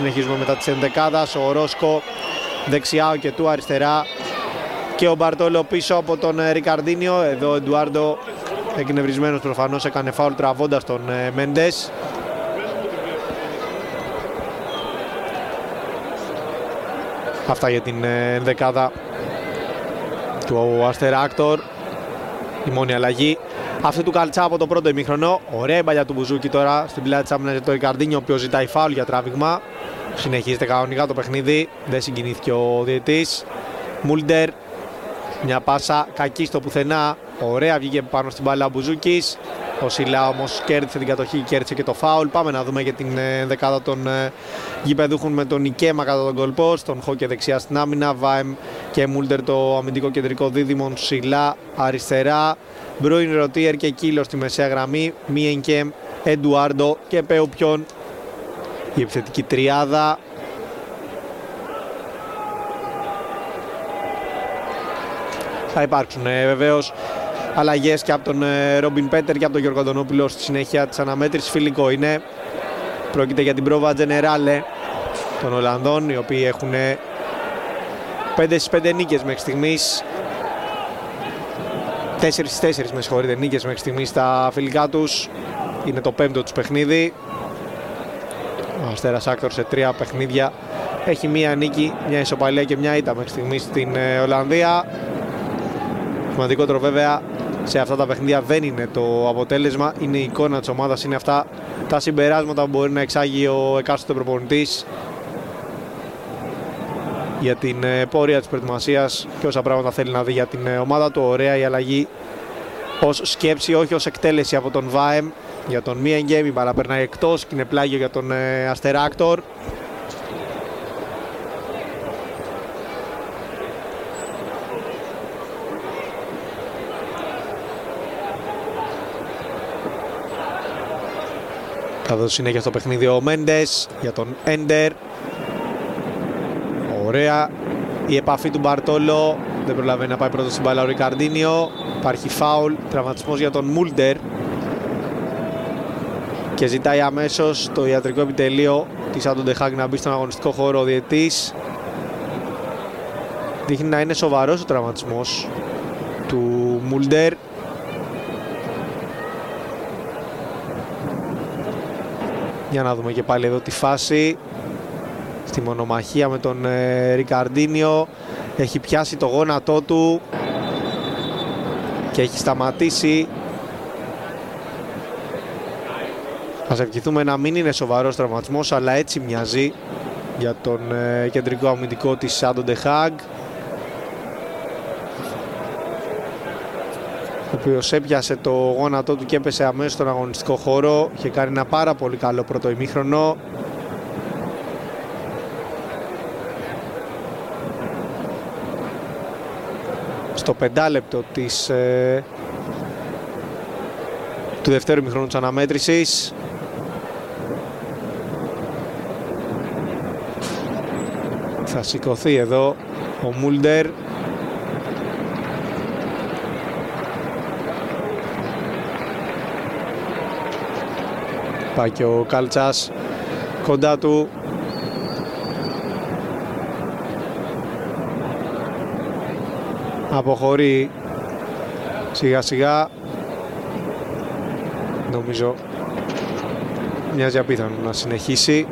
Συνεχίζουμε μετά της ενδεκάδας. Ο Ρόσκο δεξιά, ο Κετού αριστερά και ο Μπαρτόλο πίσω από τον Ρικαρντίνιο. Εδώ ο Εντουάρντο εκνευρισμένος προφανώς, έκανε φάουλ τραβώντας τον Μέντες. Αυτά για την ενδεκάδα του Αστέρα-Άκτορ. Η μόνη αλλαγή αυτή του Καλτσά από το πρώτο ημίχρονο. Ωραία η παλιά του Μπουζούκη τώρα στην πλάτη της άμυνας για τον Ρικαρντίνιο, ο οποίος ζητάει φάουλ για τράβηγμα. Συνεχίζεται κανονικά το παιχνίδι, δεν συγκινήθηκε ο διαιτής. Μούλντερ, μια πάσα κακή στο πουθενά. Ωραία βγήκε πάνω στην μπάλα ο Μπουζούκης. Ο Σιλά όμως κέρδισε την κατοχή και κέρδισε και το φάουλ. Πάμε να δούμε για την δεκάδα των γηπεδούχων με τον Νικέμα κατά τον γκολπόστ, τον Χόκε δεξιά στην άμυνα, Βάεμ και Μούλτερ το αμυντικό κεντρικό δίδυμο, Σιλά αριστερά, Μπρούιν, Ρωτίερ και Κίλο στη μεσαία γραμμή, Μίενκεμ, Εντουάρντο και Πεουπιόν η επιθετική τριάδα. Θα υπάρξουν βεβαίως αλλαγές και από τον Ρόμπιν Πέτερ και από τον Γιώργο Αντωνόπουλο στη συνέχεια της αναμέτρησης. Φιλικό είναι. Πρόκειται για την πρόβα Τζενεράλε των Ολλανδών, οι οποίοι έχουν 5 στις 5 νίκες μέχρι στιγμής. 4 στις 4 με συγχωρείτε νίκες μέχρι στιγμής στα φιλικά τους. Είναι το 5ο τους παιχνίδι. Ο Αστέρας Άκτορ σε 3 παιχνίδια έχει μία νίκη, μια ισοπαλία και μια ήττα μέχρι στιγμής στην Ολλανδία. Σημαντικότερο βέβαια σε αυτά τα παιχνίδια δεν είναι το αποτέλεσμα, είναι η εικόνα της ομάδας, είναι αυτά τα συμπεράσματα που μπορεί να εξάγει ο εκάστοτε προπονητής για την πορεία της προετοιμασίας και όσα πράγματα θέλει να δει για την ομάδα του. Ωραία η αλλαγή ως σκέψη, όχι ως εκτέλεση από τον Βάεμ για τον Μίενγκεμ. Η μπάλα περνάει εκτός και είναι πλάγιο για τον Αστέρα Άκτορ. Θα δώσει συνέχεια στο παιχνίδι ο Μέντες για τον Έντερ. Ωραία η επαφή του Μπαρτόλο, δεν προλαβαίνει να πάει πρώτο στην μπάλα ο Ρικαρντίνιο. Υπάρχει φάουλ, τραυματισμός για τον Μούλτερ και ζητάει αμέσως το ιατρικό επιτελείο της Άντων ντε Χάγκ να μπει στον αγωνιστικό χώρο ο διαιτής. Δείχνει να είναι σοβαρός ο τραυματισμός του Μούλτερ. Για να δούμε και πάλι εδώ τη φάση στη μονομαχία με τον Ρικαρντίνιο. Έχει πιάσει το γόνατό του και έχει σταματήσει. Ας ευχηθούμε να μην είναι σοβαρός τραυματισμός, αλλά έτσι μοιάζει για τον κεντρικό αμυντικό της Άντων ντε Χάγκ, ο οποίος έπιασε το γόνατό του και έπεσε αμέσως στον αγωνιστικό χώρο. Είχε κάνει ένα πάρα πολύ καλό πρώτο ημίχρονο. Στο 5 του δεύτερου ημίχρονου της αναμέτρησης. Θα σηκωθεί εδώ ο Μούλντερ. Πάει και ο Καλτσάς κοντά του. Αποχωρεί σιγά σιγά. Νομίζω μοιάζει απίθανο να συνεχίσει.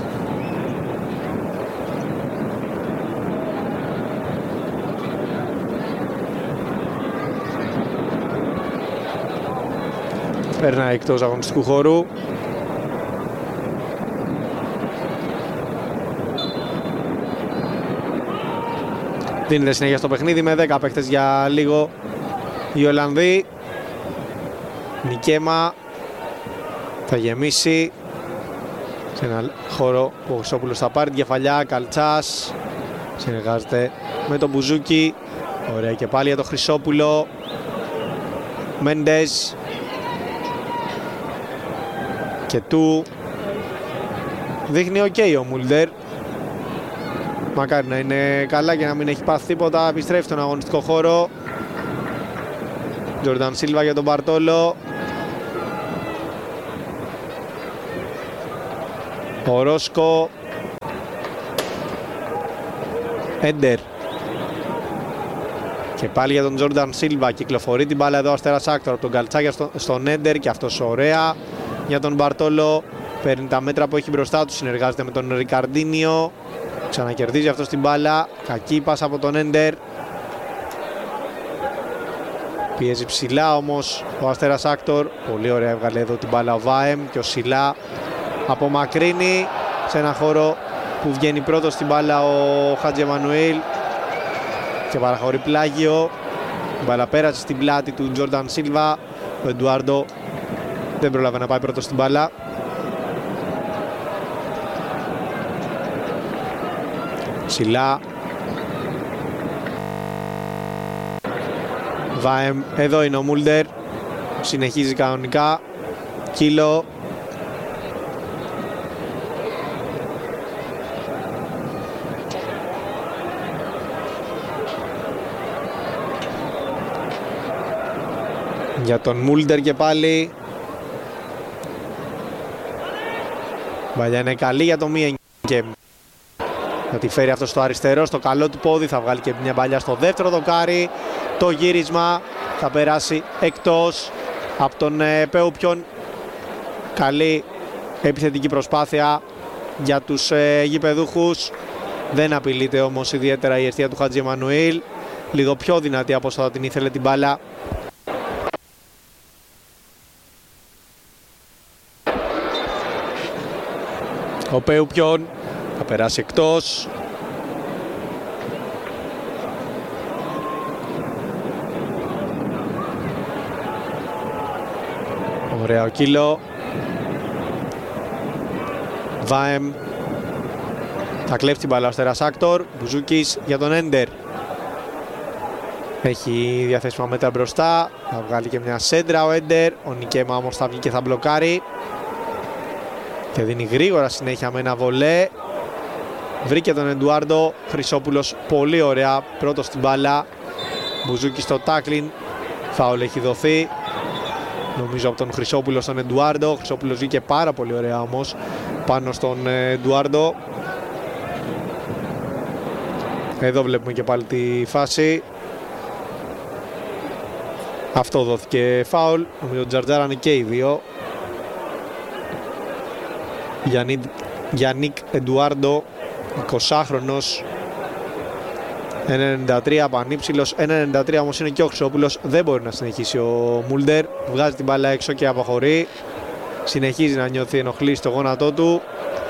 Περνάει εκτός αγωνιστικού χώρου. Δίνεται συνέχεια στο παιχνίδι με 10 παίκτες για λίγο οι Ολλανδοί. Νικέμα θα γεμίσει σε ένα χώρο που ο Χρυσόπουλος θα πάρει την κεφαλιά. Καλτσάς συνεργάζεται με τον Μπουζούκι. Ωραία και πάλι για τον Χρυσόπουλο. Μέντες και του δείχνει ok ο Μούλντερ. Μακάρι να είναι καλά και να μην έχει πάθει τίποτα. Επιστρέφει στον αγωνιστικό χώρο. Τζορνταν Σίλβα για τον Μπαρτόλο. Ο Ρόσκο Έντερ. Και πάλι για τον Τζόρνταν Σίλβα, κυκλοφορεί την μπάλα εδώ Αστέρας Άκτορ από τον Καλτσάκια στον Έντερ και αυτός ωραία για τον Μπαρτόλο. Παίρνει τα μέτρα που έχει μπροστά του, συνεργάζεται με τον Ρικαρντίνιο. Ξανακερδίζει αυτός την μπάλα, κακή πάσα από τον Έντερ. Πιέζει ψηλά όμως ο Αστέρας Άκτορ, πολύ ωραία έβγαλε εδώ την μπάλα ο Βάεμ και ο Σιλά απομακρύνει σε ένα χώρο που βγαίνει πρώτος στην μπάλα ο Χάτζη Εμμανουήλ και παραχωρεί πλάγιο. Η μπάλα πέρασε στην πλάτη του Τζόρνταν Σίλβα, ο Εντουάρντο δεν πρόλαβε να πάει πρώτος στην μπάλα. Σιλά. Βάεμ, εδώ είναι ο Μούλντερ, συνεχίζει κανονικά. Κίλο. Για τον Μούλντερ και πάλι. Μπαλιά είναι καλή για το Μίεν και θα τη φέρει αυτό στο αριστερό, στο καλό του πόδι, θα βγάλει και μια μπαλιά στο δεύτερο δοκάρι. Το γύρισμα θα περάσει εκτός από τον Πέουπιον. Καλή επιθετική προσπάθεια για τους γηπεδούχους. Δεν απειλείται όμως ιδιαίτερα η αιστεία του Χάτζη Εμμανουήλ. Λίγο πιο δυνατή από όσο θα την ήθελε την μπάλα. Ο Πέουπιον θα περάσει εκτός. Ωραία ο Κίλο. Βάεμ. Θα κλέψει την μπάλα ο Αστέρας Άκτορ. Μπουζούκης για τον Έντερ. Έχει διαθέσιμα μέτρα μπροστά. Θα βγάλει και μια σέντρα ο Έντερ. Ο Νικέμα όμως θα βγει και θα μπλοκάρει. Και δίνει γρήγορα συνέχεια με ένα βολέ. Βρήκε τον Εντουάρντο. Χρυσόπουλος πολύ ωραία. Πρώτος στην μπάλα. Μπουζούκης στο τάκλιν. Φάουλ έχει δοθεί. Νομίζω από τον Χρυσόπουλο στον Εντουάρντο. Ο Χρυσόπουλος βγήκε πάρα πολύ ωραία όμως πάνω στον Εντουάρντο. Εδώ βλέπουμε και πάλι τη φάση. Αυτό δόθηκε φάουλ. Νομίζω τζαρτζάρανε και οι δύο. Γιάννικ Εντουάρντο, 20χρονος, 1.93, πανύψηλος, 1.93 όμως είναι και ο Χρυσόπουλος. Δεν μπορεί να συνεχίσει ο Μούλντερ. Βγάζει την μπάλα έξω και αποχωρεί. Συνεχίζει να νιώθει ενοχλή στο γόνατό του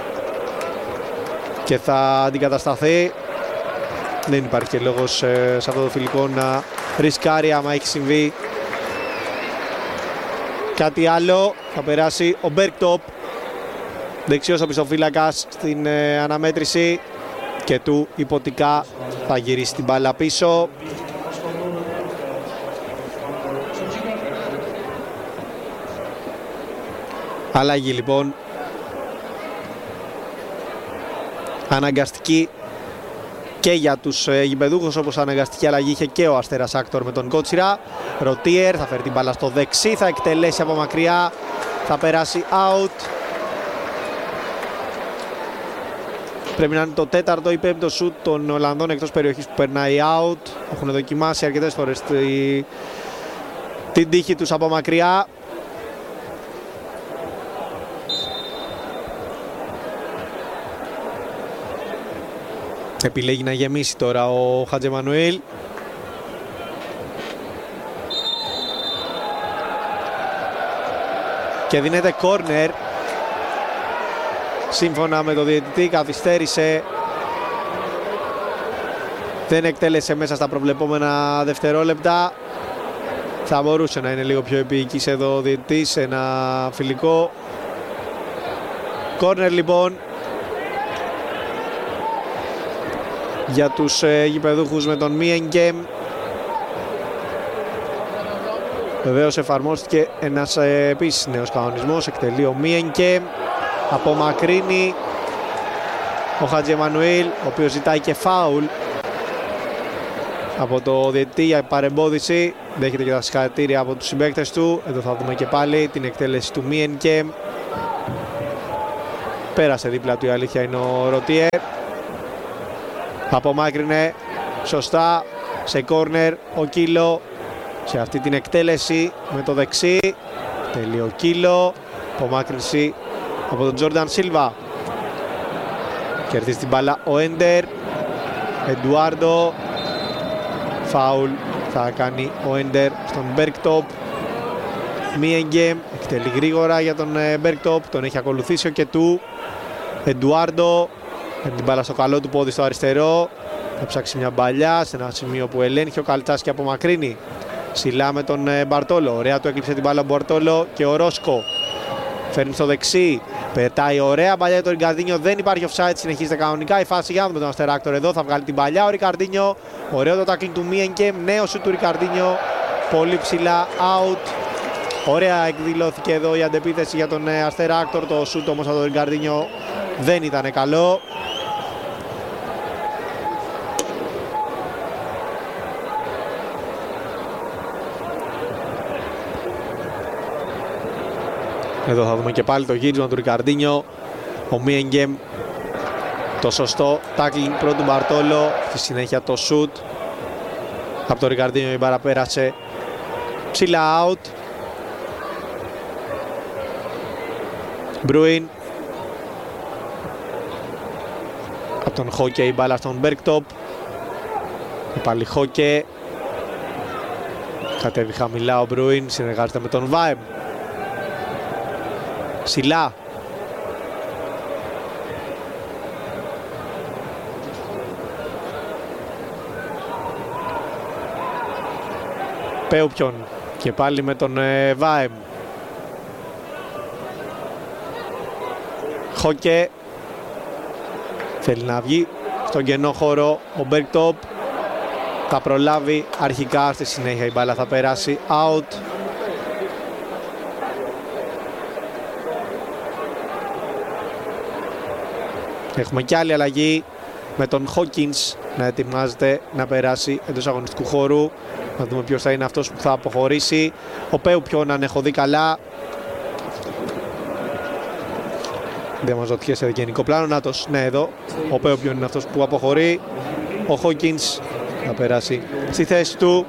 και θα αντικατασταθεί. Δεν υπάρχει και λόγος σε αυτό το φιλικό να ρισκάρει άμα έχει συμβεί κάτι άλλο. Θα περάσει ο Μπέρκτοπ, δεξιός οπισθοφύλακας στην αναμέτρηση και του υποτικά θα γυρίσει την μπάλα πίσω. Αλλαγή λοιπόν. Αναγκαστική και για τους γηπεδούχους, όπως αναγκαστική αλλαγή είχε και ο Αστέρας Άκτορ με τον Κότσιρα. Ρωτίερ θα φέρει την μπάλα στο δεξί, θα εκτελέσει από μακριά, θα περάσει out. Πρέπει να είναι το τέταρτο ή πέμπτο σουτ των Ολλανδών εκτός περιοχής που περνάει out. Έχουν δοκιμάσει αρκετές φορές την τύχη τους από μακριά. Επιλέγει να γεμίσει τώρα ο Χάτζη Εμμανουήλ. Και δίνεται κόρνερ. Σύμφωνα με το διαιτητή καθυστέρησε. Δεν εκτέλεσε μέσα στα προβλεπόμενα δευτερόλεπτα. Θα μπορούσε να είναι λίγο πιο επίοικης εδώ ο διαιτητής. Ένα φιλικό. Κόρνερ λοιπόν για τους γηπεδούχους με τον Μίενγκεμ. Βεβαίως εφαρμόστηκε ένας επίσης νέος κανονισμός. Εκτελεί ο Μίενγκεμ, απομακρύνει ο Χάτζη Εμμανουήλ, ο οποίος ζητάει και φάουλ από το διαιτητή για παρεμπόδιση. Δέχεται και τα συγχαρητήρια από τους συμπαίκτες του. Εδώ θα δούμε και πάλι την εκτέλεση του Μίενγκεμ. Πέρασε δίπλα του, η αλήθεια είναι ο Ρωτιέρ. Απομάκρυνε σωστά σε κόρνερ ο Κύλο σε αυτή την εκτέλεση με το δεξί. Τελεί ο Κύλο. Απομάκρυνση από τον Τζόρνταν Σίλβα. Κερδίζει την μπάλα ο Έντερ. Εντουάρντο. Φάουλ θα κάνει ο Έντερ στον Μπέρκτοπ. Μίενγκεμ εκτελεί γρήγορα για τον Μπέρκτοπ. Τον έχει ακολουθήσει ο Κετού. Εντουάρντο. Με την μπάλα στο καλό του πόδι στο αριστερό. Θα ψάξει μια μπαλιά σε ένα σημείο που ελέγχει ο Καλτσάς και απομακρύνει. Ψηλά με τον Μπαρτόλο. Ωραία του έκλειψε την μπάλα ο Μπαρτόλο και ο Ρόσκο. Φέρνει στο δεξί. Πετάει ωραία μπαλιά για τον Ρικαρντίνιο. Δεν υπάρχει offside. Συνεχίζεται κανονικά η φάση. Για να δούμε τον Αστεράκτορ εδώ. Θα βγάλει την μπαλιά ο Ρικαρντίνιο. Ωραίο το τάκλινγκ του Μίενγκεμ. Νέο σου του Ρικαρντίνιο. Πολύ ψηλά. Out. Ωραία εκδηλώθηκε εδώ η αντεπίθεση για τον Αστεράκτορ. Το σούτ όμως από τον Ρικαρντίνιο δεν ήταν καλό. Εδώ θα δούμε και πάλι το γύρισμα του Ρικαρντίνιο. Ο Μίενγκεμ το σωστό tackling πρώτου Μπαρτόλο. Στη συνέχεια το shoot από το Ρικαρντίνιο. Η μπάρα πέρασε ψηλά out. Μπρούιν από τον Χόκε η μπάλα στον Μπέρκτοπ. Πάλι Χόκε. Κατέβει χαμηλά ο Μπρούιν. Συνεργάζεται με τον Βάεμ. Ψηλά. Πέουπιον και πάλι με τον Βάεμ. Χόκε. Θέλει να βγει στον κενό χώρο ο Μπέρκτοπ. Θα προλάβει αρχικά, στη συνέχεια η μπάλα θα περάσει out. Έχουμε και άλλη αλλαγή με τον Χόκινς να ετοιμάζεται να περάσει εντός αγωνιστικού χώρου. Να δούμε ποιος θα είναι αυτός που θα αποχωρήσει. Ο Πέουπιον, αν έχω δει καλά, δεν μας δόθηκε σε γενικό πλάνο. Νάτος, ναι, εδώ ο Πέουπιον είναι αυτός που αποχωρεί. Ο Χόκινς θα περάσει στη θέση του.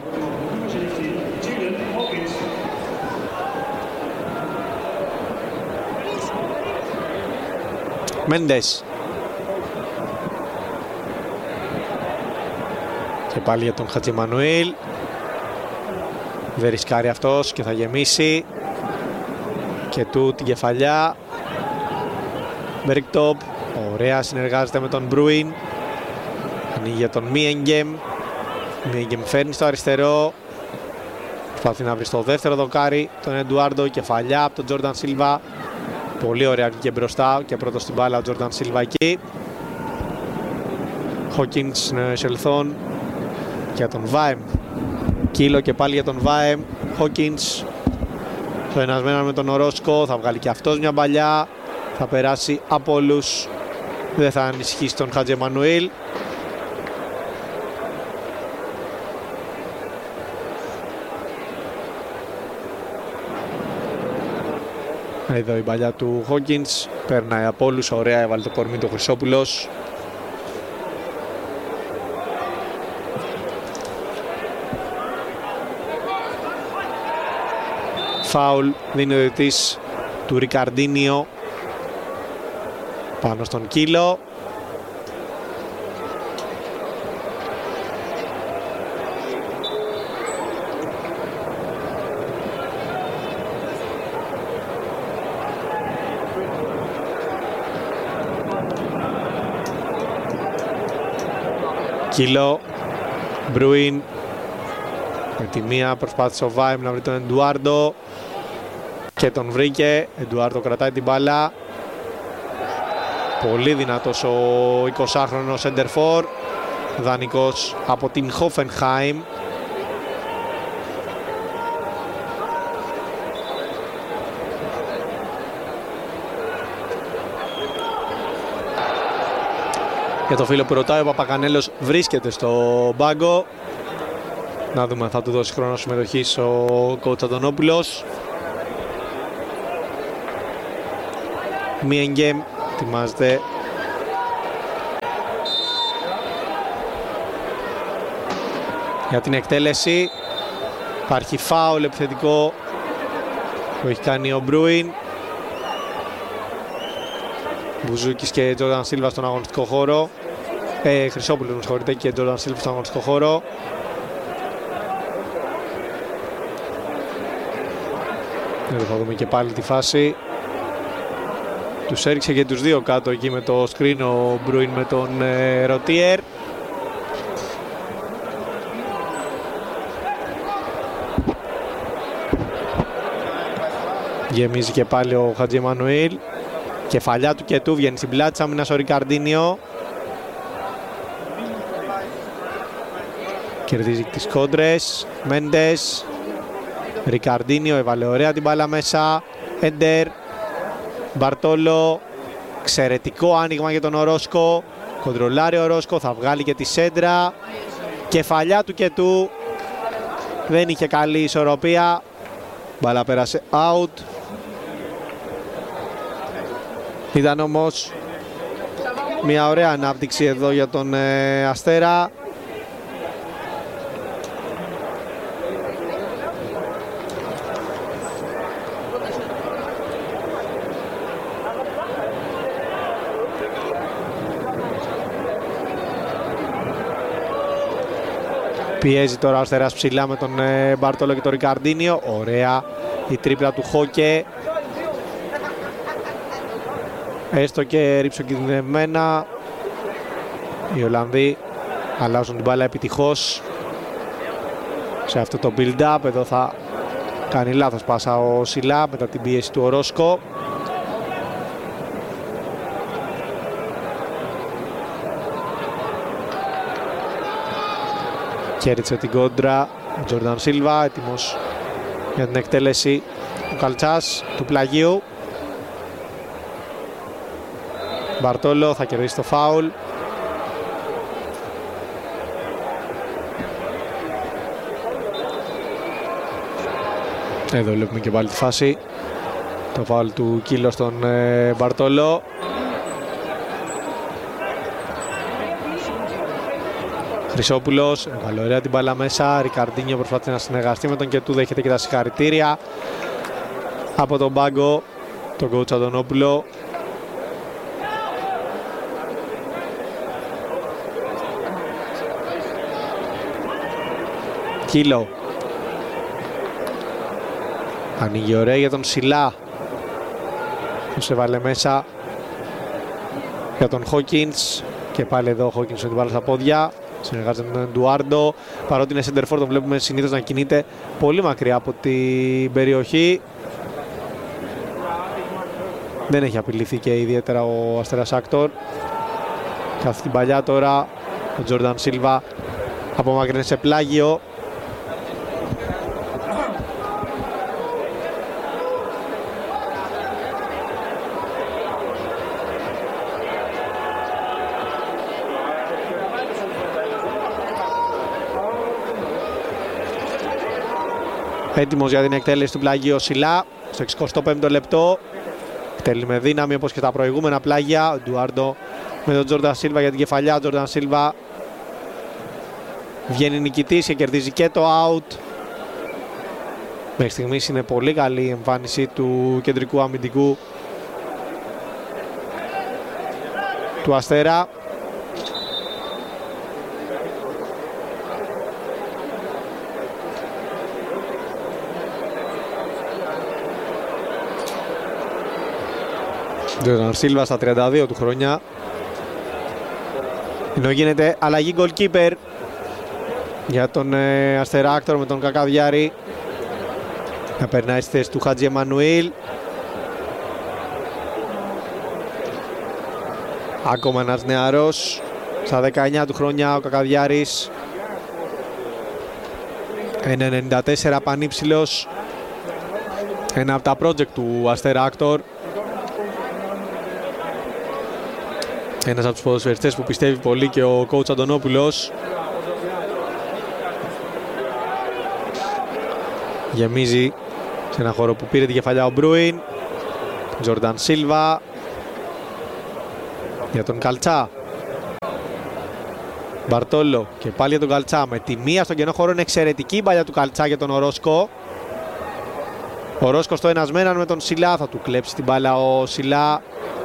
Μέντες. Και πάλι για τον Χατζημανουήλ. Δεν ρισκάρει αυτός και θα γεμίσει. Και του την κεφαλιά. Μπέρκτοπ. Ωραία, συνεργάζεται με τον Μπρούιν. Ανοίγει για τον Μίενγκεμ. Μίενγκεμ φέρνει στο αριστερό. Προσπαθεί να βρει στο δεύτερο δοκάρι τον Εντουάρντο. Κεφαλιά από τον Τζόρνταν Σίλβα. Πολύ ωραία βγήκε μπροστά και πρώτο στην μπάλα ο Τζόρνταν Σίλβα εκεί. Χόκινς Σελθόν για τον Βάεμ. Κύλο και πάλι για τον Βάεμ. Χόκινς το ενασμένο με τον Ορόσκο. Θα βγάλει και αυτός μια μπαλιά. Θα περάσει από όλους. Δεν θα ανησυχήσει τον Χατζεμανουήλ. Εδώ η μπαλιά του Χόκινς. Περνάει από όλους. Ωραία, έβαλε το κορμί του Χρυσόπουλος. Φάουλ δίνει ο διαιτητής του Ρικαρντίνιο πάνω στον Κύλο. Κύλο, Μπρούιν. Με τη μία προσπάθησε ο Βάιμ να βρει τον Εντουάρντο και τον βρήκε. Εντουάρντο κρατάει την μπάλα. Πολύ δυνατός ο 20χρονος σεντερφόρ, δανεικός από την Hoffenheim. Για το φίλο που ρωτάει, ο Παπακανέλος βρίσκεται στο μπάγκο. Να δούμε αν θα του δώσει χρόνο συμμετοχής ο coach Αντωνόπουλος. Μίενγκεμ ετοιμάζεται για την εκτέλεση. Υπάρχει φάουλ επιθετικό που έχει κάνει ο Μπρούιν. Μπουζούκης και Τζόρνταν Σίλβα στον αγωνιστικό χώρο. Χρυσόπουλος με συγχωρείτε, και Τζόρνταν Σίλβα στον αγωνιστικό χώρο. Εδώ θα δούμε και πάλι τη φάση. Τους έριξε και τους δύο κάτω εκεί με το screen ο Μπρούιν με τον Ρωτιέρ. Γεμίζει και πάλι ο Χατζη Εμμανουήλ. Κεφαλιά του και του βγαίνει στην πλάτη της άμυνας ο Ρικαρντίνιο. Κερδίζει τις κόντρες. Μέντες. Ρικαρντίνιο έβαλε ωραία την μπάλα μέσα. Έντερ. Μπαρτόλο. Εξαιρετικό άνοιγμα για τον Ορόσκο. Κοντρολάρει ο Ορόσκο, θα βγάλει και τη σέντρα. Κεφαλιά του και του. Δεν είχε καλή ισορροπία. Μπάλα πέρασε out. Ήταν όμως μια ωραία ανάπτυξη εδώ για τον Αστέρα. Πιέζει τώρα ο Αστεράς ψηλά με τον Μπαρτόλο και τον Ρικαρντίνιο. Ωραία η τρίπλα του Χόκε. Έστω και ρίψοκινδυνευμένα. Οι Ολλανδοί αλλάζουν την μπάλα επιτυχώς σε αυτό το build-up. Εδώ θα κάνει λάθος πάσα ο Σιλά μετά την πίεση του Ορόσκο. Κέρδισε την κόντρα ο Τζόρνταν Σίλβα, έτοιμος για την εκτέλεση ο Καλτσάς του πλαγίου. Μπαρτόλο θα κερδίσει το φάουλ. Εδώ βλέπουμε και πάλι τη φάση. Το φάουλ του Κίλο στον Μπαρτόλο. Χρυσόπουλος, έβαλε ωραία την μπάλα μέσα. Ρικαρντίνιο προσπάθησε να συνεργαστεί με τον και του δέχεται και τα συγχαρητήρια από τον πάγκο, τον coach Αντωνόπουλο. Κίλο. Ανοίγει ωραία για τον Σιλά. Τους έβαλε μέσα για τον Χόκινς. Και πάλι εδώ ο Χόκινς με την μπάλα στα πόδια. Συνεργάζεται με τον Εντουάρντο. Παρότι είναι center for, το βλέπουμε συνήθως να κινείται πολύ μακριά από την περιοχή. Δεν έχει απειληθεί και ιδιαίτερα ο Αστέρας Άκτορ. Και αυτή την παλιά τώρα ο Τζόρνταν Σίλβα απομακρύνει σε πλάγιο. Έτοιμος για την εκτέλεση του πλάγιου Σιλά στο 65ο λεπτό. Εκτελεί με δύναμη όπως και τα προηγούμενα πλάγια. Ο Ντουάρντο με τον Τζόρνταν Σίλβα για την κεφαλιά. Ο Τζόρνταν Σίλβα βγαίνει νικητής και κερδίζει και το out. Μέχρι στιγμής είναι πολύ καλή η εμφάνιση του κεντρικού αμυντικού του Αστέρα. Τζόρνταν Σίλβα στα 32 του χρόνια. Ενώ γίνεται αλλαγή goalkeeper για τον Αστέρα Άκτορ με τον Κακαδιάρη. Να περνάει στη θέση του Χατζη Εμμανουήλ. Ακόμα ένας νεαρός στα 19 του χρόνια ο Κακαδιάρης. 1,94 πανύψηλος. Ένα από τα project του Αστέρα Άκτορ. Ένας από τους ποδοσφαιριστές που πιστεύει πολύ και ο coach Αντωνόπουλος. Γεμίζει σε ένα χώρο που πήρε την κεφαλιά ο Μπρούιν. Τζόρνταν Σίλβα για τον Καλτσά. Μπαρτόλο και πάλι για τον Καλτσά με τη μία στον κενό χώρο. Είναι εξαιρετική η παλιά του Καλτσά για τον Ορόσκο. Ο Ορόσκο στο ένας με έναν με τον Σιλά, θα του κλέψει την μπάλα ο Σιλά.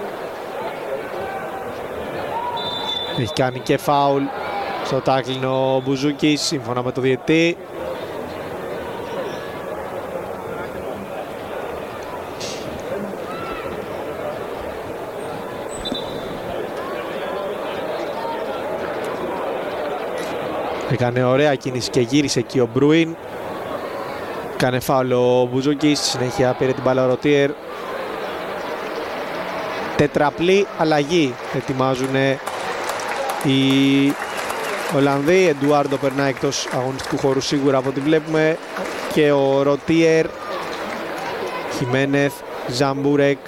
Έχει κάνει και φάουλ στο τάκλινο ο Μπουζούκης σύμφωνα με το διαιτητή. Έκανε ωραία κίνηση και γύρισε εκεί ο Μπρούιν. Κάνε φάουλ ο Μπουζούκης, συνέχεια πήρε την μπάλα ο Ρωτίερ. Τετραπλή αλλαγή ετοιμάζουν οι Ολλανδοί. Εντουάρντο περνάει εκτός αγωνιστικού χώρου σίγουρα από ό,τι βλέπουμε. Και ο Ρωτίερ, Χιμένεθ, Ζαμπούρεκ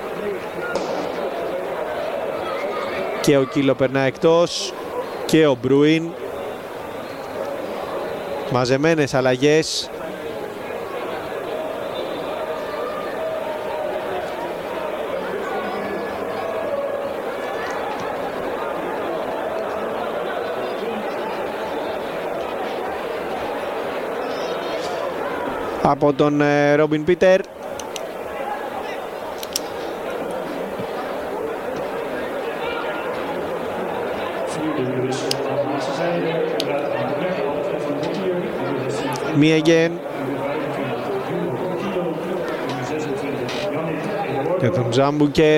και ο Κίλο περνάει εκτός. Και ο Μπρούιν. Μαζεμένες αλλαγές. Από τον Ρόμπιν Πίτερ. Μίεγεν και τον Ζάμπουκερ.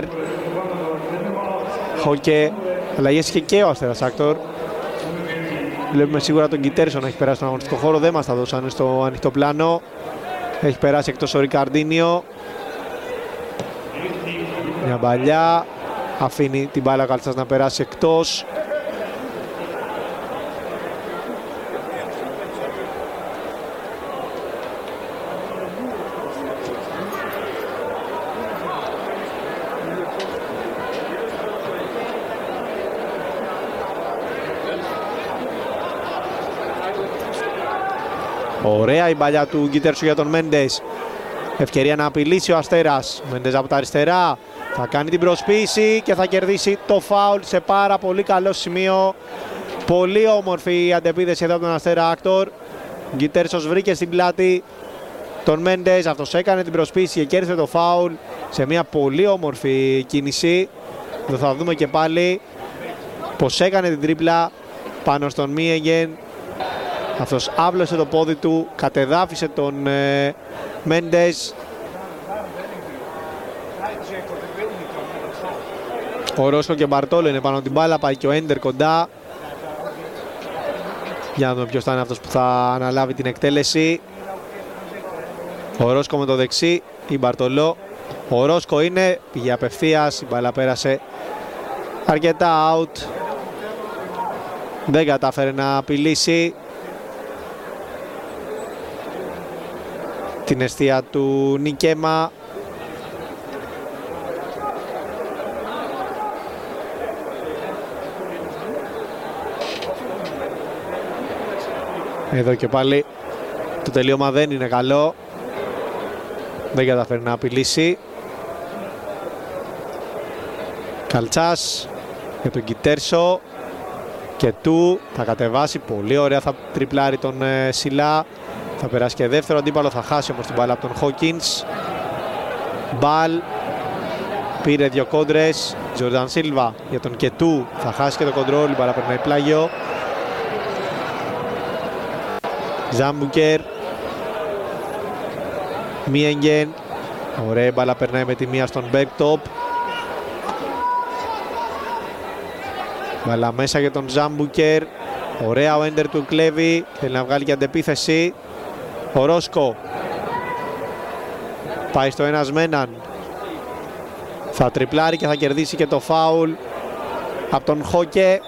Χόκε. Αλλαγές και ο Αστέρας Άκτορ. Βλέπουμε σίγουρα τον Κιτέρσον να έχει περάσει στον αγωνιστικό χώρο. Δεν μας τα δώσανε στο ανοιχτό πλάνο. Έχει περάσει εκτός ο Ρικαρντίνιο. Μια παλιά. Αφήνει την μπάλα ο Καλτσάς να περάσει εκτός. Ωραία η παλιά του Γκίτερσου για τον Μέντες. Ευκαιρία να απειλήσει ο Αστέρας. Μέντες από τα αριστερά. Θα κάνει την προσποίηση και θα κερδίσει το φάουλ σε πάρα πολύ καλό σημείο. Πολύ όμορφη η αντεπίδεση εδώ από τον Αστέρα Άκτορ. Γκίτερσος βρήκε στην πλάτη τον Μέντες. Αυτός έκανε την προσποίηση και κέρδισε το φάουλ σε μια πολύ όμορφη κίνηση. Εδώ θα δούμε και πάλι πως έκανε την τρίπλα πάνω στον Μίεγεν. Αυτός άβλωσε το πόδι του, κατεδάφισε τον Μέντες. Ο Ρόσκο και Μπαρτόλο είναι πάνω την μπάλα, πάει και ο Έντερ κοντά. Για να δούμε ποιος θα είναι αυτός που θα αναλάβει την εκτέλεση. Ο Ρόσκο με το δεξί ή Μπαρτολό. Ο Ρόσκο είναι, πήγε απευθείας, η μπάλα πέρασε αρκετά out. Δεν κατάφερε να απειλήσει την εστία του Νικέμα. Εδώ και πάλι το τελείωμα δεν είναι καλό. Δεν καταφέρει να απειλήσει. Καλτσάς για τον Κιτέρσο. Και του θα κατεβάσει. Πολύ ωραία, θα τριπλάρει τον Σιλά. Θα περάσει και δεύτερο αντίπαλο. Θα χάσει όμως την μπάλα από τον Χόκινς. Μπαλ. Πήρε δύο κόντρες. Τζορνταν Σίλβα για τον Κετού. Θα χάσει και το κοντρόλ. Η μπάλα περνάει πλάγιο. Ζάμπουκερ. Μίεγγεν. Ωραία μπάλα περνάει με τη μία στον Μπέρκτοπ. Μπάλα μέσα για τον Ζάμπουκερ. Ωραία ο Έντερ του κλέβει. Θέλει να βγάλει και αντεπίθεση. Ο Ρόσκο. Πάει στο ένας με έναν. Θα τριπλάρει και θα κερδίσει και το φάουλ από τον Χόκε.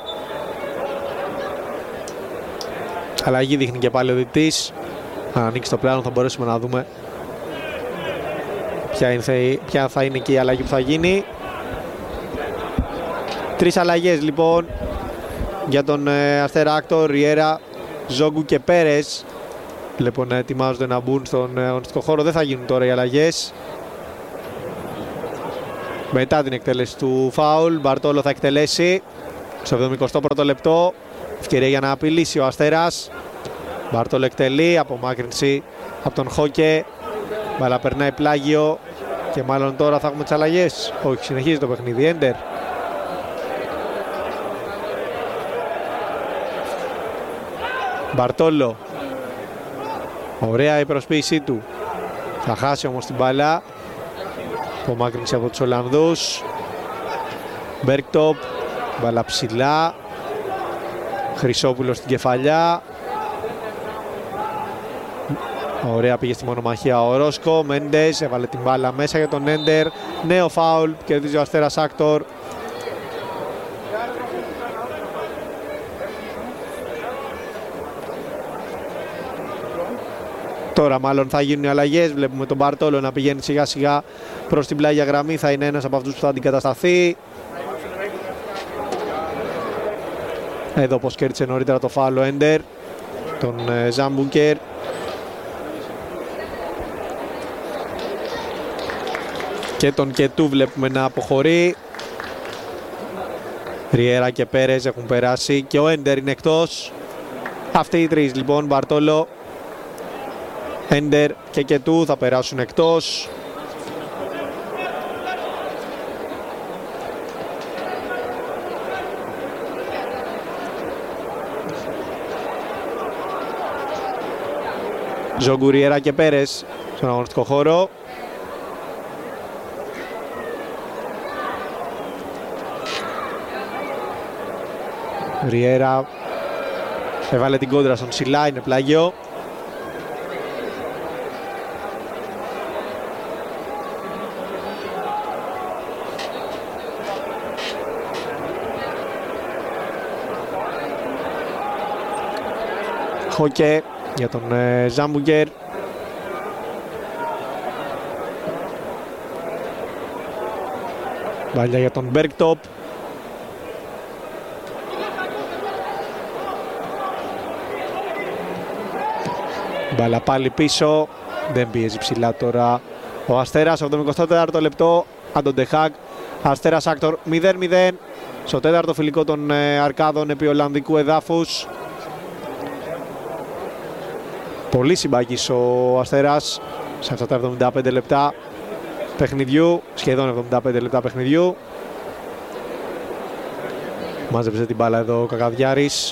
Αλλαγή δείχνει και πάλι ο διαιτητής. Αν ανοίξει το πλάνο θα μπορέσουμε να δούμε ποια θα είναι και η αλλαγή που θα γίνει. Τρεις αλλαγές λοιπόν για τον Αστέρα Άκτορ, Ριέρα, Ζόγκου και Πέρες. Λοιπόν να ετοιμάζονται να μπουν στον αγωνιστικό χώρο. Δεν θα γίνουν τώρα οι αλλαγές. Μετά την εκτέλεση του φάουλ, Μπαρτόλο θα εκτελέσει. Στο 71ο λεπτό, ευκαιρία για να απειλήσει ο Αστέρας. Μπάρτολο εκτελεί, απομάκρυνση από τον Χόκε. Μπάλα περνάει πλάγιο και μάλλον τώρα θα έχουμε τις αλλαγές. Όχι, συνεχίζει το παιχνίδι. Έντερ. Μπαρτόλο. Ωραία η προσποίησή του. Θα χάσει όμως την μπάλα. Απομάκρυνση από τους Ολλανδούς. Μπέρκτοπ. Μπάλα ψηλά. Χρυσόπουλος στην κεφαλιά. Ωραία, πήγε στη μονομαχία ο Ρόσκο. Μέντες έβαλε την μπάλα μέσα για τον Έντερ. Νέο φάουλ, κερδίζει ο Αστέρας Άκτορ. Τώρα μάλλον θα γίνουν οι αλλαγές. Βλέπουμε τον Μπαρτόλο να πηγαίνει σιγά σιγά προς την πλάγια γραμμή. Θα είναι ένας από αυτούς που θα αντικατασταθεί. Εδώ πως κέρδισε νωρίτερα το φάουλ ο Έντερ, τον Ζάμπουκερ. Και τον Κετού βλέπουμε να αποχωρεί. Ριέρα και Πέρες έχουν περάσει και ο Έντερ είναι εκτός. Αυτοί οι τρεις λοιπόν, Μπαρτόλο, Έντερ και Κετού θα περάσουν εκτός. Ζόγκου, Ριέρα και Πέρες στον αγωνιστικό χώρο. Ριέρα έβαλε την κόντρα στον Σιλά, είναι πλάγιο. Χόκε για τον Ζάμπουγκερ. Μπάλια για τον Μπέρκτοπ. Μπάλα πάλι πίσω. Δεν πιέζει ψηλά τώρα ο Αστέρας. Από το 24ο λεπτό, Άντων Ντεχάκ. Αστέρας Άκτορ 0-0 στο τέταρτο φιλικό των Αρκάδων επί Ολλανδικού εδάφους. Πολύ συμπαγής ο Αστέρας σε αυτά τα 75 λεπτά παιχνιδιού, σχεδόν 75 λεπτά παιχνιδιού. Μάζεψε την μπάλα εδώ ο Κακαδιάρης.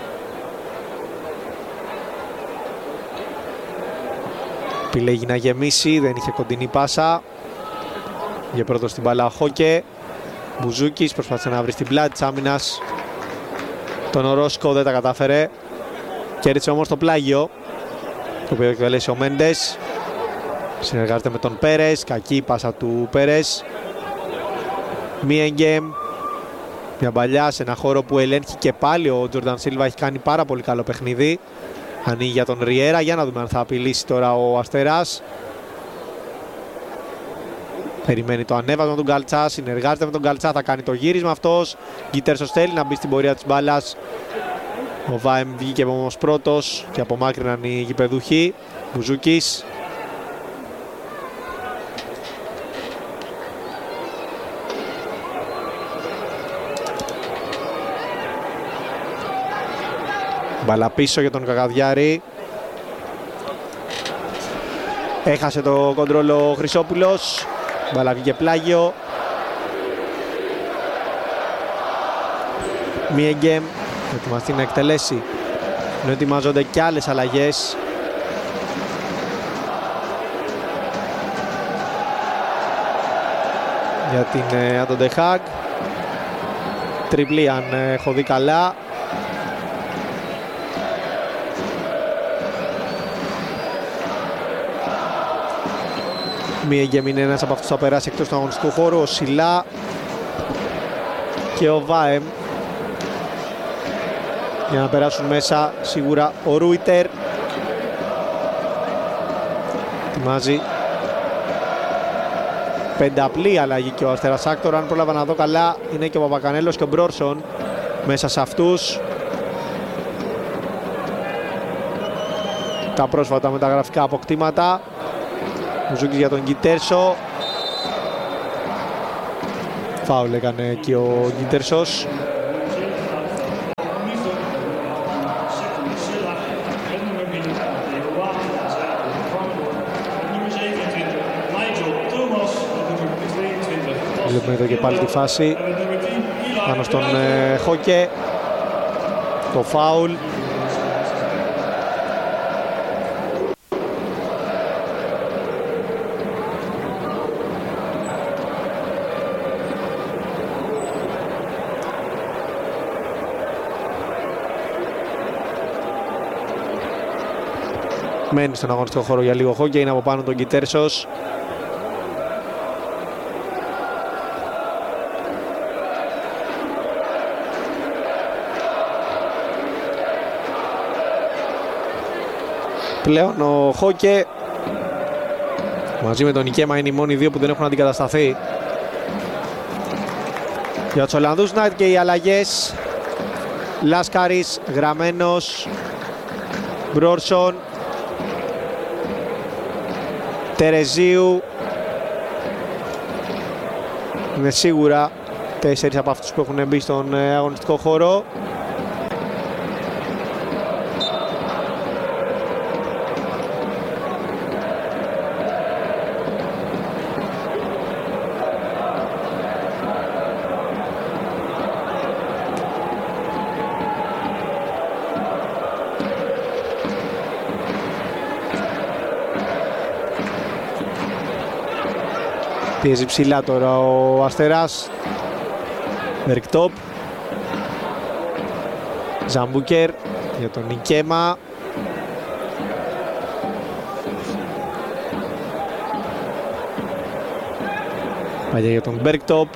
Επιλέγει να γεμίσει, δεν είχε κοντινή πάσα. Για πρώτο στην μπάλα ο Χόκε. Μπουζούκης προσπάθησε να βρει στην πλάτη της άμυνας τον Ορόσκο, δεν τα κατάφερε. Κέρδισε όμως το πλάγιο, το οποίο εκτελέσει ο Μέντες. Συνεργάζεται με τον Πέρες, κακή πάσα του Πέρες. Μίενγκεμ, μια παλιά σε ένα χώρο που ελέγχει και πάλι ο Τζορνταν Σίλβα, έχει κάνει πάρα πολύ καλό παιχνίδι. Ανοίγει για τον Ριέρα, για να δούμε αν θα απειλήσει τώρα ο Αστέρας. Περιμένει το ανέβασμα του Γκαλτσά, συνεργάζεται με τον Γκαλτσά, θα κάνει το γύρισμα αυτός. Γκίτερσος θέλει να μπει στην πορεία της μπάλας. Ο Βάεμ βγήκε όμως πρώτος και απομάκρυναν οι γηπεδούχοι. Μπουζούκης. Μπαλά πίσω για τον Κακαδιάρη. Έχασε το κοντρόλο ο Χρυσόπουλος. Μπαλά βγήκε πλάγιο. Μίενγκεμ ετοιμαστεί να εκτελέσει. Ενώ ετοιμάζονται και άλλες αλλαγές. Για την Άντων Ντεχάκ. Τριπλή αν έχω δει καλά. Μίενγκεμ είναι ένας από αυτούς που θα περάσει εκτός του αγωνιστικού χώρου. Ο Σιλά και ο Βάεμ για να περάσουν μέσα σίγουρα ο Ρούιτερ. Ετοιμάζει πενταπλή αλλαγή και ο Αστέρας Άκτορ. Αν πρόλαβα να δω καλά, είναι και ο Παπακανέλος και ο Μπρόρσον μέσα σε αυτούς. Τα πρόσφατα μεταγραφικά αποκτήματα. Μουζούκης για τον Γκιτέρσο. Φάουλ έκανε εκεί ο Γκιτέρσος. Βλέπουμε εδώ και πάλι τη φάση πάνω στον Χόκε. Το φάουλ. Μένει στον αγωνιστικό χώρο για λίγο Χόκε, είναι από πάνω τον Κιτέρσος. Πλέον ο Χόκε μαζί με τον Νικέμα είναι οι μόνοι δύο που δεν έχουν αντικατασταθεί. Για τους Ολλανδούς Νάιτ και οι αλλαγές. Λάσκαρης, Γραμμένος, Μπρόρσον, Τερεζίου. Είναι σίγουρα 4 από αυτούς που έχουν μπει στον αγωνιστικό χώρο. Πιέζει ψηλά τώρα ο Αστεράς. Βερκτόπ. Ζαμπούκερ για τον Νικέμα. Παγιά για τον Μπερκτόπ.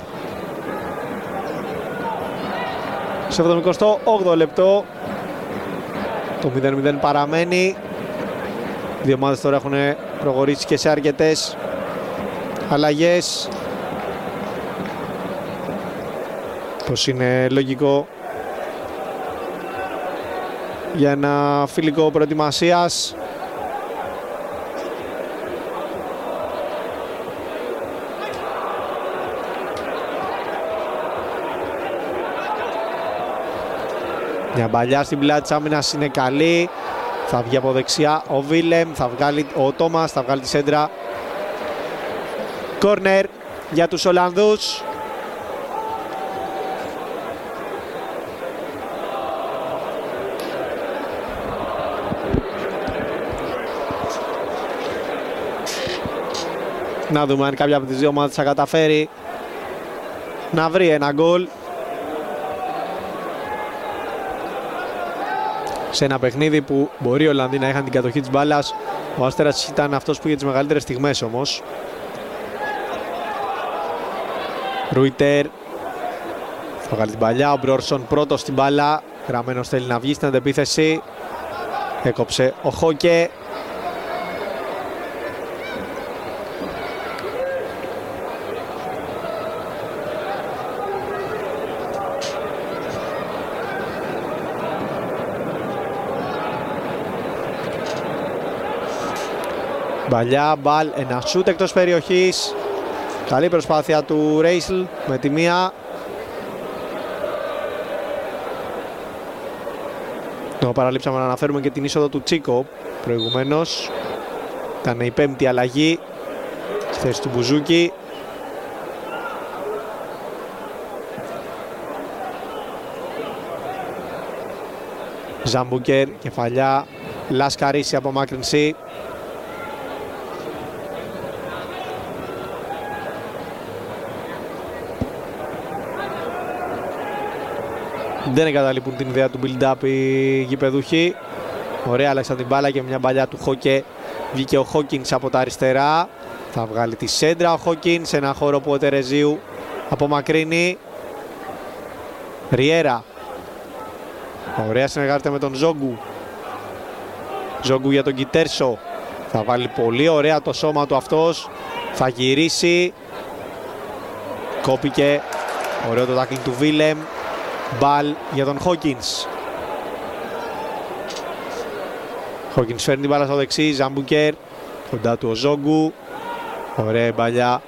Σε 78 λεπτό. Το 0-0 παραμένει. Οι δύο ομάδες τώρα έχουν προχωρήσει και σε αρκετές αλλαγές. Πως είναι λογικό για ένα φιλικό προετοιμασίας. Μια παλιά στην πλάτη της άμυνας είναι καλή. Θα βγει από δεξιά ο Βίλεμ, θα βγάλει ο Τόμας, θα βγάλει τη σέντρα. Κόρνερ για τους Ολλανδούς. Να δούμε αν κάποια από τις δύο ομάδες θα καταφέρει να βρει ένα γκολ σε ένα παιχνίδι που μπορεί οι Ολλανδοί να είχαν την κατοχή της μπάλας. Ο Αστέρας ήταν αυτός που είχε τις μεγαλύτερες στιγμές όμως. Ρούιτερ θα βγάλει την παλιά, ο Μπρόρσον πρώτος στην μπάλα. Γραμμένος θέλει να βγει στην αντεπίθεση. Έκοψε ο Χόκε. Μπαλιά, μπαλ, ένα σούτ εκτός περιοχής. Καλή προσπάθεια του Ρέισλ με τη μία. Εδώ παραλείψαμε να αναφέρουμε και την είσοδο του Τσίκο προηγουμένως. Ήταν η πέμπτη αλλαγή στη θέση του Μπουζούκη. Ζαμπούκερ, κεφαλιά, Λασκαρίση, απομάκρυνση. Δεν εγκαταλείπουν την ιδέα του build-up οι γηπεδούχοι. Ωραία, άλλαξαν την μπάλα και μια μπαλιά του Χόκε. Βγήκε ο Χόκινς από τα αριστερά. Θα βγάλει τη σέντρα ο Χόκινς σε ένα χώρο που ο Τερεζίου απομακρύνει. Ριέρα. Ωραία, συνεργάζεται με τον Ζόγκου. Ζόγκου για τον Κιτέρσο. Θα βάλει πολύ ωραία το σώμα του αυτός. Θα γυρίσει. Κόπηκε. Ωραίο το τάκλινγκ του Βίλεμ. Μπαλ για τον Χόκινς. Χόκινς φέρνει την μπάλα στο δεξί. Ζαμπούκερ. Κοντά του ο Ζόγκου. Ωραία μπαλιά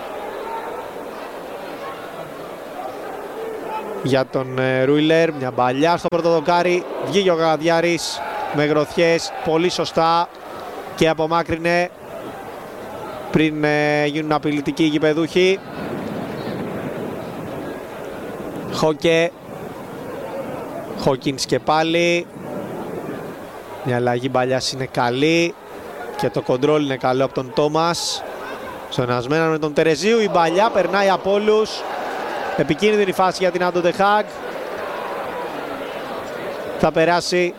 για τον Ρούιλερ. Μια μπαλιά στο πρώτο δοκάρι. Βγήκε ο Γαδιάρης με γροθιές. Πολύ σωστά. Και απομάκρυνε πριν γίνουν απειλητικοί οι γηπεδούχοι. Χόκε. Χόκινς και πάλι. Μια αλλαγή Μπαλιάς είναι καλή. Και το κοντρόλ είναι καλό από τον Τόμας. Στονασμένα με τον Τερεζίου. Η Μπαλιά περνάει από όλους. Επικίνδυνη φάση για την Άντο Ντε Χάγκ. Θα περάσει.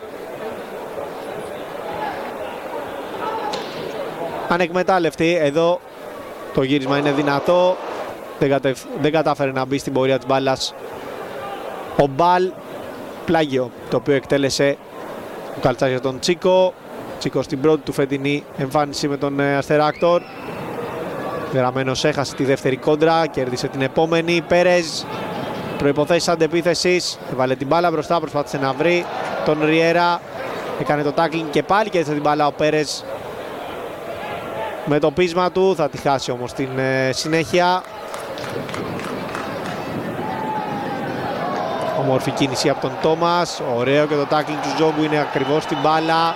Ανεκμετάλλευτη. Εδώ το γύρισμα είναι δυνατό. Δεν κατάφερε να μπει στην πορεία της μπάλας ο Μπαλ. Πλάγιο το οποίο εκτέλεσε ο Καλτσάς για τον Τσίκο. Τσίκο στην πρώτη του φετινή εμφάνιση με τον Αστεράκτορ. Γραμμένος έχασε τη δεύτερη κόντρα, κέρδισε την επόμενη. Πέρεζ, προϋποθέσεις αντεπίθεσης, έβαλε την μπάλα μπροστά, προσπάθησε να βρει τον Ριέρα. Έκανε το τάκλινγκ και πάλι κέρδισε την μπάλα ο Πέρεζ με το πείσμα του. Θα τη χάσει όμως στην συνέχεια. Όμορφη κίνηση από τον Τόμας. Ωραίο και το τάκλινγκ του Ζόγκου είναι ακριβώς στην μπάλα.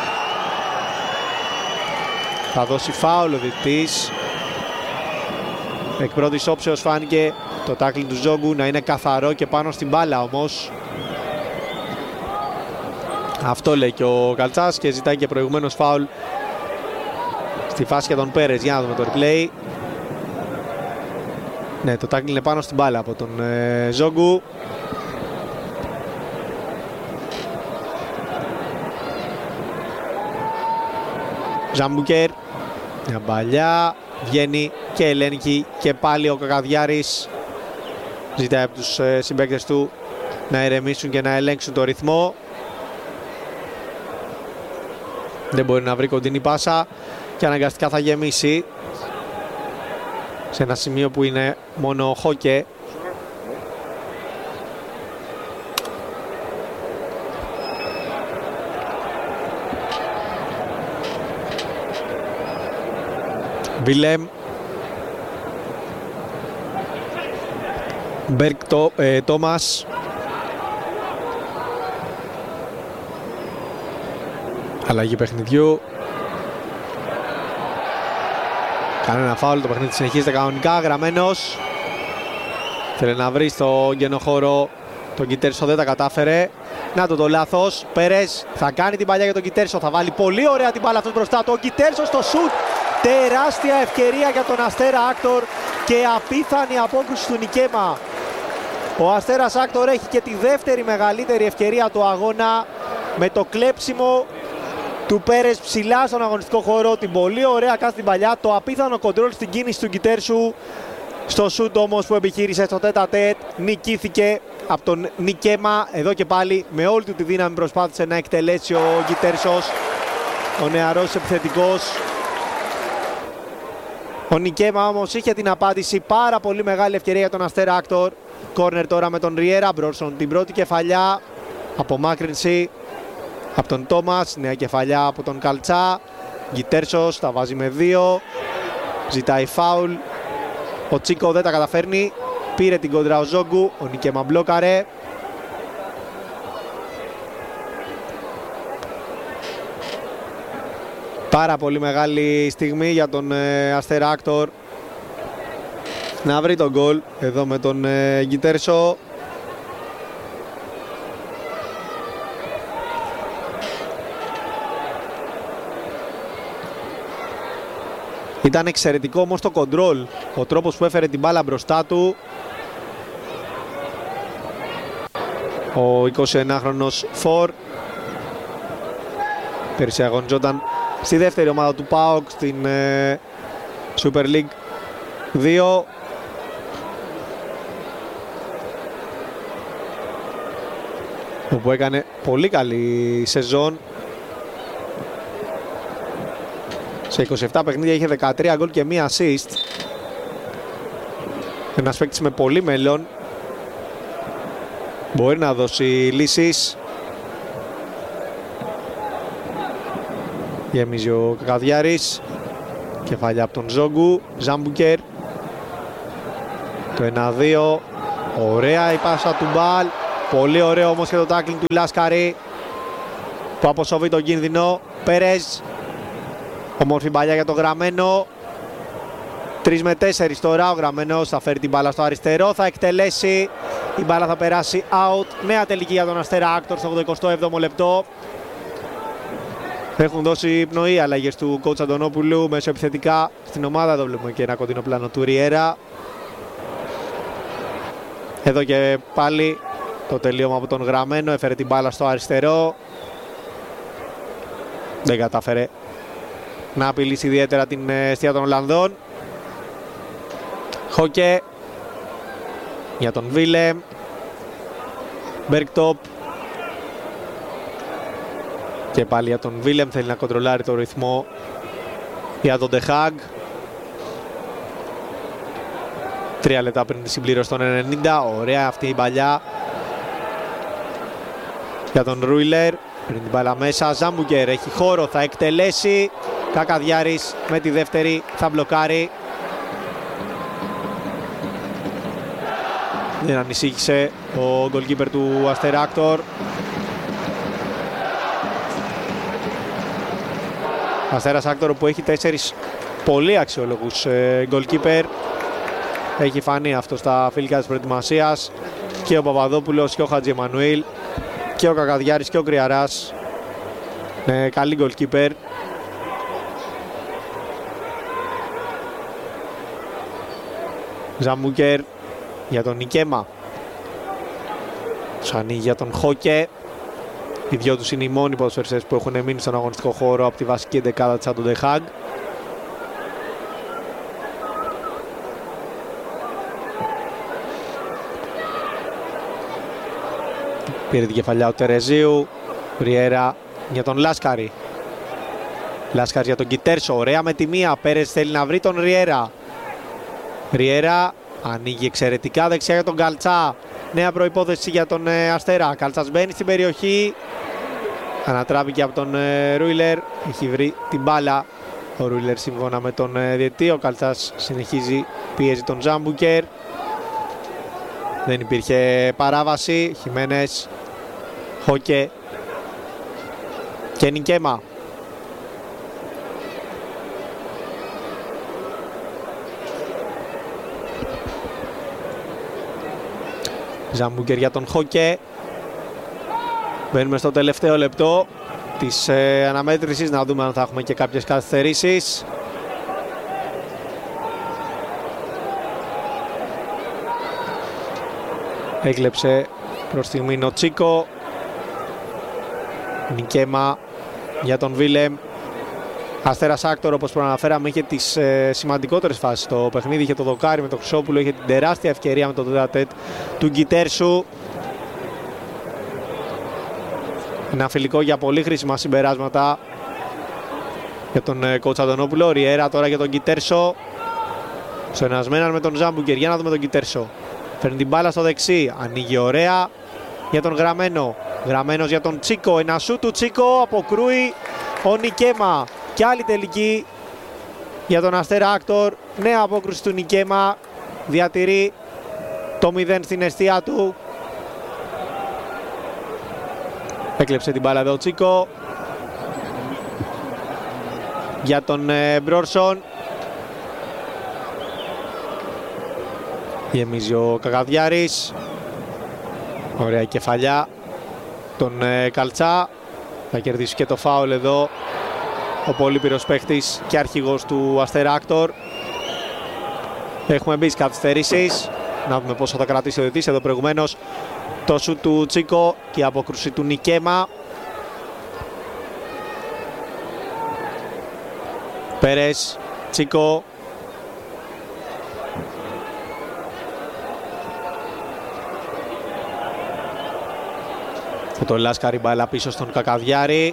Θα δώσει φάουλ ο διαιτητής. Εκ πρώτης όψεως φάνηκε το τάκλινγκ του Ζόγκου να είναι καθαρό και πάνω στην μπάλα όμως. Αυτό λέει και ο Καλτσάς και ζητάει και προηγουμένως φάουλ στη φάση για τον Πέρες. Για να δούμε το replay. Ναι, το τάκλινγκ είναι πάνω στην μπάλα από τον Ζόγκου. Ζαμπούκερ, μια μπαλιά, βγαίνει και ελέγχει και πάλι ο Κακαδιάρης. Ζητάει από τους συμπαίκτες του να ηρεμήσουν και να ελέγξουν το ρυθμό. Δεν μπορεί να βρει κοντινή πάσα και αναγκαστικά θα γεμίσει σε ένα σημείο που είναι μόνο Χόκε. Βίλεμ, Μπέρκ, Τόμας, αλλαγή παιχνιδιού. Κανένα φάουλ, το παιχνίδι συνεχίζεται κανονικά. Γραμμένος θέλει να βρει στο γένο χώρο τον Κιτέρσο, δεν τα κατάφερε. Να το λάθος, Πέρες θα κάνει την παλιά για τον Κιτέρσο, θα βάλει πολύ ωραία την μπάλα αυτός μπροστά του. Ο Κιτέρσο στο σουτ. Τεράστια ευκαιρία για τον Αστέρα Άκτορ και απίθανη απόκριση του Νικέμα. Ο Αστέρας Άκτορ έχει και τη δεύτερη μεγαλύτερη ευκαιρία του αγώνα με το κλέψιμο του Πέρες ψηλά στον αγωνιστικό χώρο. Την πολύ ωραία κάτω την παλιά, το απίθανο κοντρόλ στην κίνηση του Κιτέρσου. Στο σουτ όμως που επιχείρησε στο τέτα-τέτ νικήθηκε από τον Νικέμα. Εδώ και πάλι με όλη του τη δύναμη προσπάθησε να εκτελέσει ο Κιτέρσος, ο νεαρός επιθετικός. Ο Νικέμα όμως είχε την απάντηση, πάρα πολύ μεγάλη ευκαιρία για τον Αστέρα Άκτορ. Κόρνερ τώρα με τον Ριέρα, Μπρόνσον την πρώτη κεφαλιά, απομάκρυνση από τον Τόμας, νέα κεφαλιά από τον Καλτσά. Γκιτέρσος τα βάζει με 2, ζητάει φάουλ. Ο Τσίκο δεν τα καταφέρνει, πήρε την κόντρα ο Ζόγκου, ο Νικέμα μπλόκαρε. Πάρα πολύ μεγάλη στιγμή για τον Αστέρα Άκτορ να βρει τον γκολ εδώ με τον Γκιτέρσο. Ήταν εξαιρετικό όμως το κοντρόλ, ο τρόπος που έφερε την μπάλα μπροστά του. Ο 21χρονος Φορ πέρυσι αγωνιζόταν στη δεύτερη ομάδα του ΠΑΟΚ στην Super League 2. Όπου έκανε πολύ καλή σεζόν. Σε 27 παιχνίδια είχε 13 γκολ και 1 assist. Ένας παίκτης με πολύ μέλλον. Μπορεί να δώσει λύσεις. Γεμίζει ο Κακαδιάρης. Κεφαλιά από τον Ζόγκου. Ζάμπουκερ. Το 1-2. Ωραία η πάσα του Μπαλ. Πολύ ωραίο όμως και το τάκλινγκ του Λάσκαρη που αποσοβεί τον κίνδυνο. Πέρες. Ομόρφη μπαλιά για το γραμμένο. 3 με 4 τώρα, ο Γραμμένος θα φέρει την μπάλα στο αριστερό, θα εκτελέσει, η μπάλα θα περάσει out. Νέα τελική για τον Αστέρα Άκτορ στο 87ο λεπτό. Έχουν δώσει πνοή αλλαγές του coach Αντωνόπουλου μέσω επιθετικά στην ομάδα. Εδώ βλέπουμε και ένα κοντινό πλάνο του Ριέρα. Εδώ και πάλι το τελείωμα από τον Γραμμένο, έφερε την μπάλα στο αριστερό. Δεν κατάφερε να απειλήσει ιδιαίτερα την αιστεία των Ολλανδών. Χόκε για τον Βίλεμ. Μπερκτόπ. Και πάλι για τον Βίλεμ, θέλει να κοντρολάρει το ρυθμό για τον Ντεχάγκ. 3 λεπτά πριν τη συμπλήρωση των 90. Ωραία αυτή η παλιά για τον Ρούιλερ. Πριν την μπάλα μέσα, Ζάμπουγκερ έχει χώρο, θα εκτελέσει. Κακαδιάρης με τη δεύτερη θα μπλοκάρει. Δεν ανησύχησε ο goalkeeper του Αστέρα Άκτορ. Αστέρας Άκτορ που έχει 4 πολύ αξιόλογους goalkeeper. Έχει φανεί αυτό στα φιλικά της προετοιμασίας. Και ο Παπαδόπουλος και ο Χατζη Εμμανουήλ και ο Κακαδιάρης και ο Κρυαράς. Καλή goalkeeper. Ζαμπούκερ για τον Νικέμα. Σανί για τον Χόκε. Οι δυο τους είναι οι μόνοι ποδοσφαιριστές που έχουν μείνει στον αγωνιστικό χώρο από τη βασική εντεκάδα της Άντων Ντεχάγκ. Πήρε την κεφαλιά ο Τερεζίου. Ριέρα για τον Λάσκαρη. Λάσκαρη για τον Κιτέρσο. Ωραία με τη μία. Πέρες θέλει να βρει τον Ριέρα. Ριέρα ανοίγει εξαιρετικά δεξιά για τον Καλτσά. Νέα προϋπόθεση για τον Αστέρα. Καλτσάς μπαίνει στην περιοχή. Ανατράπηκε από τον Ρούιλερ. Έχει βρει την μπάλα ο Ρούιλερ σύμφωνα με τον διαιτητή. Ο Καλτσάς συνεχίζει, πιέζει τον Ζάμπουκερ. Δεν υπήρχε παράβαση. Χιμένες, Χόκε και Νικέμα. Ζάμπουκερ για τον Χόκε. Μπαίνουμε στο τελευταίο λεπτό της αναμέτρησης, να δούμε αν θα έχουμε και κάποιες καθυστερήσεις. Έκλεψε προς στιγμή ο Τσίκο. Νικέμα για τον Βίλεμ. Αστέρας Άκτορ, όπως προαναφέραμε, είχε τις σημαντικότερες φάσεις στο παιχνίδι. Είχε το δοκάρι με τον Χρυσόπουλο, είχε την τεράστια ευκαιρία με το τετατέτ του Γκιτέρσου. Ένα φιλικό για πολύ χρήσιμα συμπεράσματα για τον coach Αντωνόπουλο. Ριέρα τώρα για τον Γκιτέρσο. Στενασμέναν με τον Ζάμπουγκερ. Για να δούμε τον Γκιτέρσο. Φέρνει την μπάλα στο δεξί. Ανοίγει ωραία για τον Γραμμένο. Γραμμένος για τον Τσίκο. Ένα σου του Τσίκο. Αποκρούει ο Νικέμα. Και άλλη τελική για τον Αστέρα Άκτορ. Νέα απόκρουση του Νικέμα. Διατηρεί το 0 στην εστία του. Έκλεψε την μπάλα εδώ ο Τσίκο. Για τον Μπρόρσον. Γεμίζει ο Κακαδιάρης. Ωραία κεφαλιά τον Καλτσά. Θα κερδίσει και το φάουλ εδώ ο πολύπειρος παίχτης και αρχηγός του Αστέρα Άκτορ. Έχουμε μπει στις καθυστερήσεις. Να δούμε πόσο θα κρατήσει ο διαιτητής. Εδώ προηγουμένως το σουτ του Τσίκο και η απόκρουση του Νικέμα. Πέρες, Τσίκο. Το Λάσκαρη μπάλα πίσω στον Κακαδιάρη.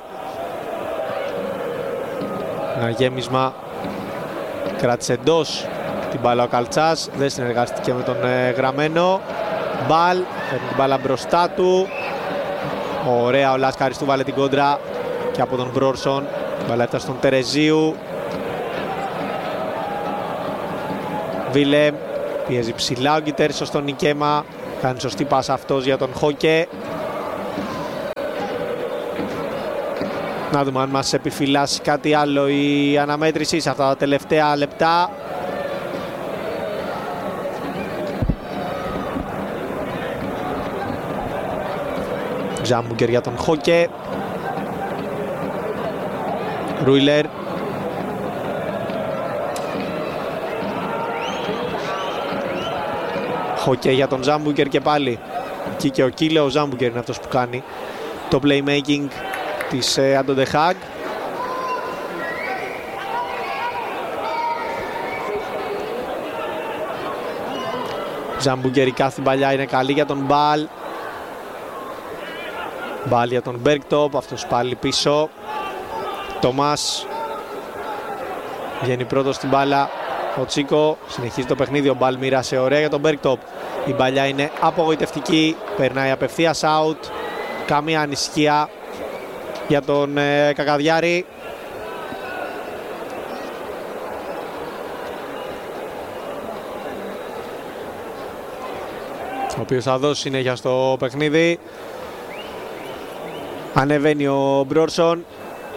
Ένα γέμισμα. Κράτησε εντός την μπάλα ο Καλτσάς. Δεν συνεργάστηκε με τον Γραμμένο. Μπαλ, φέρνει την μπάλα μπροστά του. Ωραία, ο Λάσκαρης του βάλε την κόντρα και από τον Μπρόρσον. Μπάλα έφτασε στον Τερεζίου. Βίλεμ, πιέζει ψηλά ο Γκιτέρσο στον Νικέμα. Κάνει σωστή πάσα αυτός για τον Χόκε. Να δούμε αν μας επιφυλάσσει κάτι άλλο η αναμέτρηση σε αυτά τα τελευταία λεπτά. Τζάμπουγκερ για τον Χόκε. Ρούιλερ. Χόκε για τον Τζάμπουγκερ και πάλι. Εκεί και ο Κίλε, ο Τζάμπουγκερ είναι αυτός που κάνει το playmaking της Άντων ντε Χάγκ. Τζάμπουγκερ, η κάθε παλιά είναι καλή για τον Μπαλ. Μπαλ για τον Μπέρκτοπ, αυτός πάλι πίσω. Τομάς βγαίνει πρώτος στην μπάλα. Ο Τσίκο συνεχίζει το παιχνίδι, ο Μπαλ μοίρασε ωραία για τον Μπέρκτοπ. Η μπαλιά είναι απογοητευτική, περνάει απευθείας out. Καμία ανησυχία για τον Κακαδιάρη. Ο οποίος θα δώσει συνέχεια στο παιχνίδι. Ανεβαίνει ο Μπρόρσον.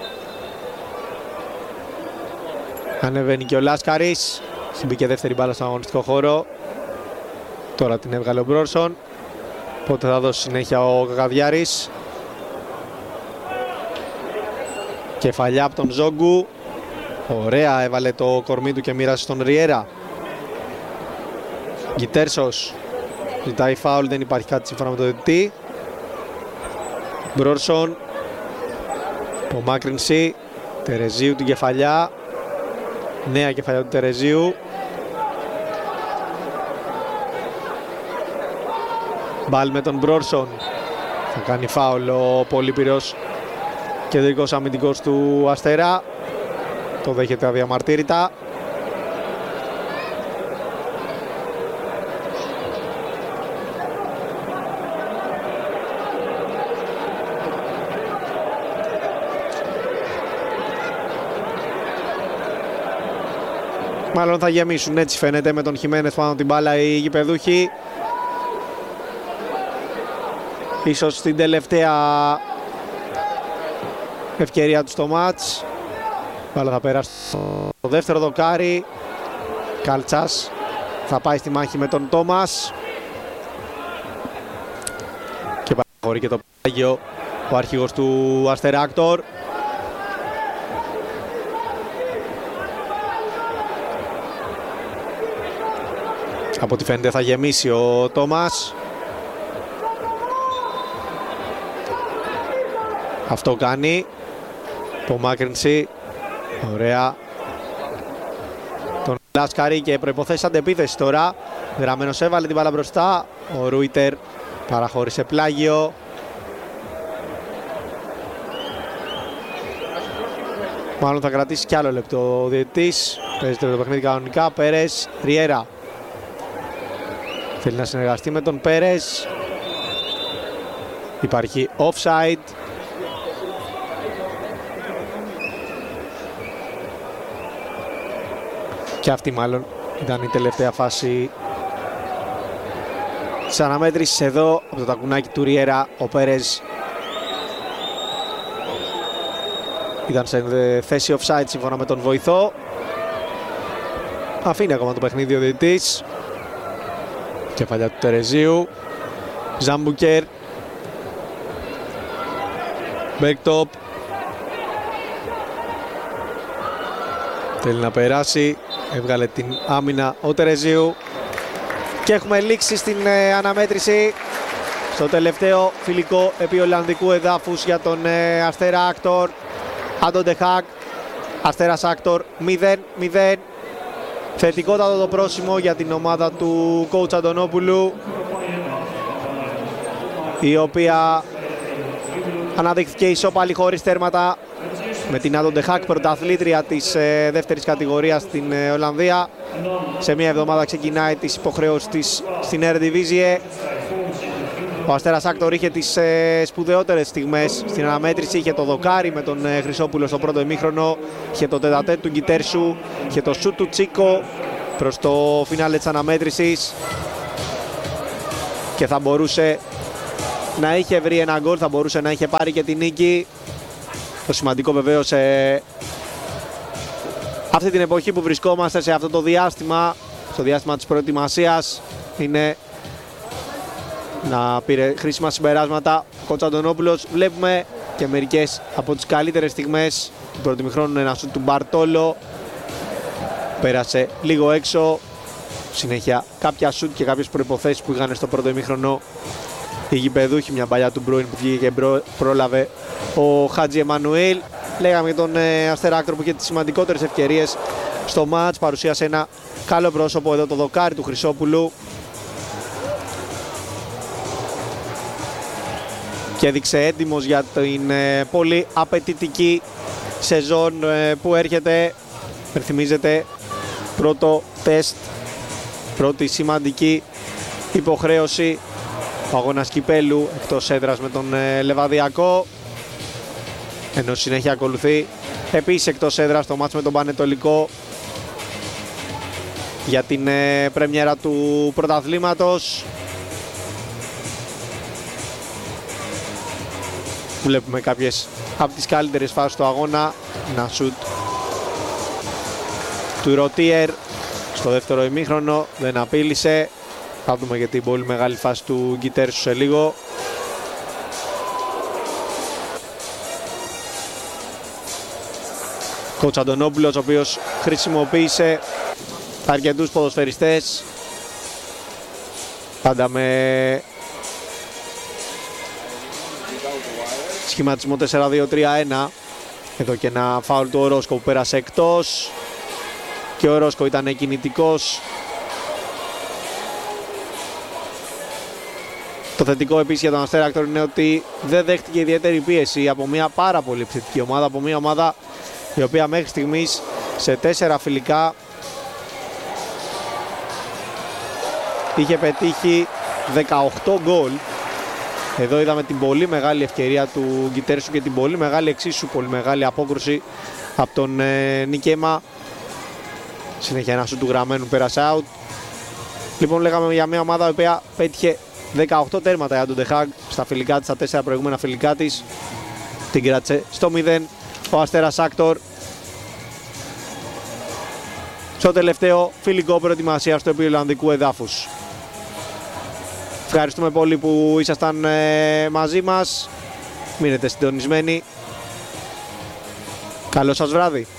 Ανεβαίνει και ο Λάσκαρης. Μπήκε δεύτερη μπάλα στον αγωνιστικό χώρο. Τώρα την έβγαλε ο Μπρόρσον. Οπότε θα δώσει συνέχεια ο Κακαδιάρης. Κεφαλιά από τον Ζόγκου. Ωραία, έβαλε το κορμί του και μοίρασε στον Ριέρα. Γκιτέρσος ζητάει φάουλ, δεν υπάρχει κάτι σύμφωνα με το διαιτητή. Μπρόρσον. Απομάκρυνση. Τερεζίου την κεφαλιά. Νέα κεφαλιά του Τερεζίου. Μπάλ με τον Μπρόρσον. Θα κάνει φάουλ ο Πολύπυρος κεντρικός αμυντικός του Αστέρα. Το δέχεται αδιαμαρτύρητα. Μάλλον θα γεμίσουν, έτσι φαίνεται, με τον Χιμένες πάνω την μπάλα οι γηπεδούχοι. Ίσως στην τελευταία ευκαιρία του στο μάτς. Μπάλα θα περάσει στο δεύτερο δοκάρι. Καλτσάς θα πάει στη μάχη με τον Τόμας. Και παραχωρεί και το πλάγιο ο αρχηγός του Αστεράκτορ. Από ό,τι φαίνεται θα γεμίσει ο Τόμας. Αυτό κάνει. Απομάκρυνση. Ωραία. Τον Λάσκαρη και προϋποθέσεις αντεπίθεση τώρα. Γραμμένος έβαλε την μπάλα μπροστά. Ο Ρούιτερ παραχώρησε πλάγιο. Μάλλον θα κρατήσει κι άλλο λεπτό ο διαιτητής. Παίζεται το παιχνίδι κανονικά. Πέρες, Ριέρα. Θέλει να συνεργαστεί με τον Πέρες. Υπάρχει offside. Και αυτή μάλλον ήταν η τελευταία φάση της αναμέτρησης. Εδώ από το τακουνάκι του Ριέρα ο Πέρες ήταν σε θέση offside σύμφωνα με τον βοηθό. Αφήνει ακόμα το παιχνίδι ο διαιτητής. Κεφαλιά του Τερεζίου. Ζάμπουκερ. Μπέρκτοπ. Θέλει να περάσει. Έβγαλε την άμυνα ο Τερεζίου. Και έχουμε λήξει στην αναμέτρηση. Στο τελευταίο φιλικό επί Ολλανδικού εδάφους για τον Αστέρα Άκτορ. Άντων ντε Χάγκ. Αστέρας Άκτορ 0-0. Θετικότατο το πρόσημο για την ομάδα του coach Αντωνόπουλου, η οποία αναδείχθηκε ισόπαλη χωρίς τέρματα με την Άντων ντε Χάγκ, πρωταθλήτρια της δεύτερης κατηγορίας στην Ολλανδία. Σε μια εβδομάδα ξεκινάει τις υποχρεώσεις της στην Eredivisie. Ο Αστέρας Άκτορ είχε τις σπουδαιότερες στιγμές στην αναμέτρηση. Είχε το δοκάρι με τον Χρυσόπουλο στο πρώτο ημίχρονο. Είχε το τετατέτ του Γκιτέρσου. Είχε το σούτ του Τσίκο προς το φινάλε της αναμέτρησης. Και θα μπορούσε να είχε βρει ένα γκολ, θα μπορούσε να είχε πάρει και την νίκη. Το σημαντικό βεβαίως αυτή την εποχή που βρισκόμαστε, σε αυτό το διάστημα, στο διάστημα της προετοιμασίας, είναι να πήρε χρήσιμα συμπεράσματα. Κωνσταντινόπουλος, βλέπουμε και μερικές από τις καλύτερες στιγμές του πρώτου ημιχρόνου. Ένα σουτ του Μπαρτόλο, πέρασε λίγο έξω. Συνέχεια κάποια σουτ και κάποιες προϋποθέσεις που είχαν στο πρώτο ημίχρονο οι γηπεδούχοι. Μια παλιά του Μπρούιν που βγήκε και πρόλαβε ο Χάτζη Εμμανουήλ. Λέγαμε για τον Αστεράκτορ που είχε τις σημαντικότερες ευκαιρίες στο μάτς. Παρουσίασε ένα καλό πρόσωπο εδώ το δοκάρι του Χρυσόπουλου και έδειξε έτοιμος για την πολύ απαιτητική σεζόν που έρχεται. Θυμίζετε, πρώτο τεστ, πρώτη σημαντική υποχρέωση, ο αγώνας κυπέλου εκτός έδρας με τον Λεβαδιακό, ενώ συνέχεια ακολουθεί επίσης εκτός έδρας το μάτς με τον Πανετολικό για την πρεμιέρα του πρωταθλήματος. Βλέπουμε κάποιες από τις καλύτερες φάσεις του αγώνα. Ένα σουτ του Ρωτίερ στο δεύτερο ημίχρονο, δεν απείλησε. Θα δούμε για την πολύ μεγάλη φάση του Γκιτέρσου σε λίγο. Κωνσταντινόπουλος, ο οποίος χρησιμοποίησε αρκετούς ποδοσφαιριστές, πάντα με σχηματισμό 4-2-3-1. Εδώ και ένα φάουλ του Ορόσκο που πέρασε εκτός και ο Ορόσκο ήταν κινητικός. Το θετικό επίσης για τον Αστεράκτορ είναι ότι δεν δέχτηκε ιδιαίτερη πίεση από μια πάρα πολύ επιθετική ομάδα, από μια ομάδα η οποία μέχρι στιγμής σε 4 φιλικά είχε πετύχει 18 γκολ. Εδώ είδαμε την πολύ μεγάλη ευκαιρία του Γκιτέρσου και την πολύ μεγάλη, εξίσου πολύ μεγάλη απόκρουση από τον Νικέμα. Συνέχεια ένα σου του γραμμένου πέρασε out. Λοιπόν, λέγαμε για μια ομάδα η οποία πέτυχε 18 τέρματα για τον Ντεχάγκ στα φιλικά της, στα 4 προηγούμενα φιλικά της. Την κράτησε στο 0 ο Αστέρας Άκτορ. Στο τελευταίο φιλικό προετοιμασία στο επίπεδο Ολλανδικού εδάφους. Ευχαριστούμε πολύ που ήσασταν μαζί μας. Μείνετε συντονισμένοι. Καλό σας βράδυ.